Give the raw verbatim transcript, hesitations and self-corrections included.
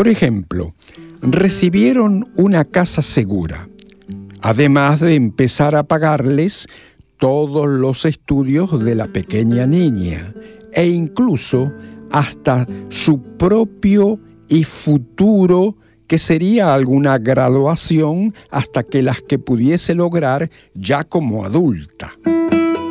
Por ejemplo, recibieron una casa segura, además de empezar a pagarles todos los estudios de la pequeña niña e incluso hasta su propio y futuro, que sería alguna graduación hasta que las que pudiese lograr ya como adulta.